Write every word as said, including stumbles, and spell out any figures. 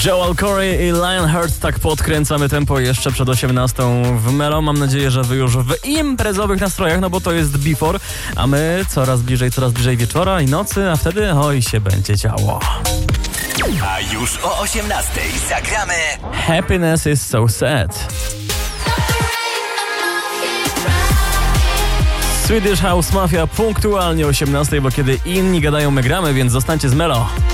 Joel Corey i Lionheart, tak podkręcamy tempo jeszcze przed osiemnastą w Melo. Mam nadzieję, że wy już w imprezowych nastrojach, no bo to jest before, a my coraz bliżej, coraz bliżej wieczora i nocy, a wtedy oj się będzie działo. A już o osiemnastej zagramy Happiness is so sad. Swedish House Mafia punktualnie o osiemnastej, bo kiedy inni gadają, my gramy, więc zostańcie z Melo.